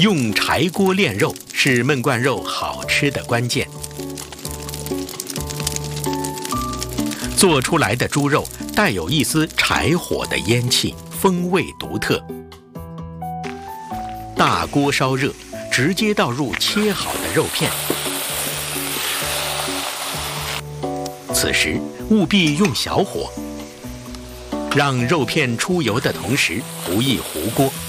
用柴锅炼肉是焖罐肉好吃的关键。做出来的猪肉带有一丝柴火的烟气，风味独特。大锅烧热，直接倒入切好的肉片。此时务必用小火，让肉片出油的同时不易糊锅。